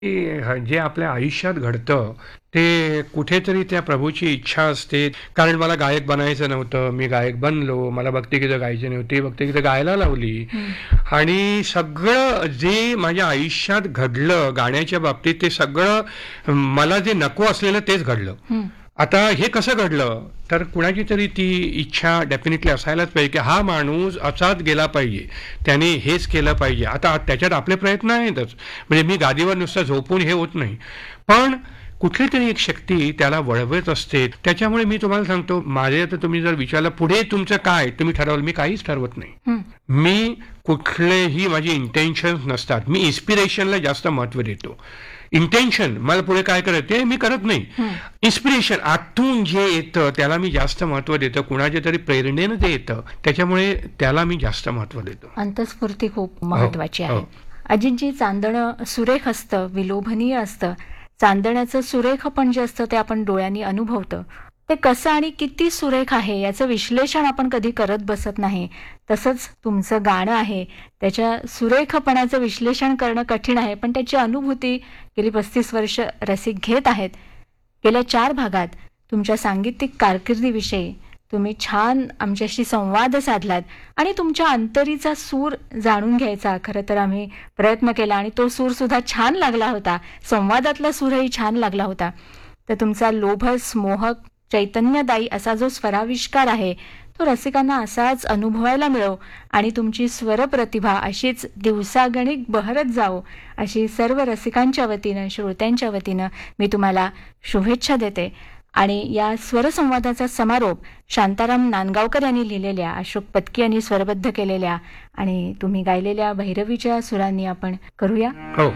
जे आपल्या आयुष्यात घडतं ते कुठेतरी त्या प्रभूची इच्छा असते. कारण मला गायक बनायचं नव्हतं, मी गायक बनलो. मला भक्तिगीतं गायची नव्हती, भक्तिगीतं गायला लावली. हं. आणि सगळं जे माझ्या आयुष्यात घडलं गाण्याच्या बाबतीत, ते सगळं मला जे नको असलेलं तेच घडलं. हं. आता हे कसं घडलं, तर कुणाची तरी ती इच्छा डेफिनेटली असायलाच पाहिजे की हा माणूस असाच गेला पाहिजे, त्याने हेच केलं पाहिजे. आता त्याच्यात आपले प्रयत्न आहेतच, म्हणजे मी गादीवर नुसतं झोपून हे होत नाही, पण कुठली तरी एक शक्ती त्याला वळवत असते. त्याच्यामुळे मी तुम्हाला सांगतो, माझे आता तुम्ही जर विचारलं पुढे तुमचं काय, तुम्ही ठरवलं, मी काहीच ठरवत नाही. हं. मी कुठलेही माझे इंटेन्शन्स नसतात. मी इन्स्पिरेशनला जास्त महत्त्व देतो. इंटेन्शन मला पुढे काय करायचं ते मी करत नाही. हं. इन्स्पिरेशन आतून जे येतं त्याला मी जास्त महत्त्व देतो. कुणाच्या तरी प्रेरणेनं जे येतं त्याच्यामुळे त्याला मी जास्त महत्त्व देतो. अंतःस्फूर्ती खूप महत्वाची आहे. हो. अजितजी, चांदणं सुरेख असतं, विलोभनीय असतं. चांदण्याचं सुरेखपण जे असतं ते आपण डोळ्यांनी अनुभवतं. ते कसं आणि किती सुरेख आहे याचं विश्लेषण आपण कधी करत बसत नाही. तसंच तुमचं गाणं आहे, त्याच्या सुरेखपणाचं विश्लेषण करणं कठीण आहे, पण त्याची अनुभूती गेली 35 वर्ष रसिक घेत आहेत. गेल्या 4 भागात तुमच्या सांगीतिक कारकिर्दीविषयी तुम्ही छान आमच्याशी संवाद साधलात आणि तुमच्या अंतरीचा सूर जाणून घ्यायचा खरं तर आम्ही प्रयत्न केला आणि तो सूर सुद्धा छान लागला होता. संवादातला सूरही छान लागला होता. तर तुमचा लोभस, मोहक, चैतन्यदायी असा जो स्वराविष्कार आहे तो रसिकांना असाच अनुभवायला मिळो आणि तुमची स्वरप्रतिभा अशीच दिवसागणिक बहरत जाओ अशी सर्व रसिकांच्या वतीनं, श्रोत्यांच्या वतीनं मी तुम्हाला शुभेच्छा देते. आणि या स्वरसंवादाचा समारोप शांताराम नांदगावकर यांनी लिहिलेल्या, अशोक पत्की यांनी स्वरबद्ध केलेल्या आणि तुम्ही गायलेल्या भैरवीच्या सुरांनी आपण करूया. हो.